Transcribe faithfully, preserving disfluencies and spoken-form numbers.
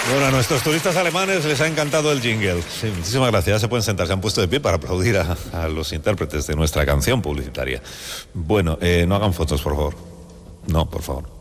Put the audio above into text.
Bueno, a nuestros turistas alemanes les ha encantado el jingle. Sí, muchísimas gracias. Ya se pueden sentar, se han puesto de pie para aplaudir a, a los intérpretes de nuestra canción publicitaria. Bueno, eh, no hagan fotos, por favor. No, por favor.